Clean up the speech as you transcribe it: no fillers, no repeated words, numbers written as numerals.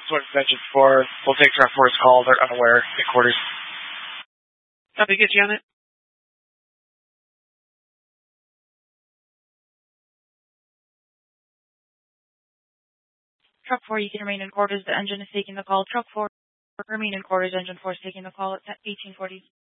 what Engine 4. We'll take Truck 4's call. They're unaware in quarters. Copy, get you on it. Truck 4, you can remain in quarters. The engine is taking the call. Truck 4, remain in quarters. Engine 4 is taking the call at 1840.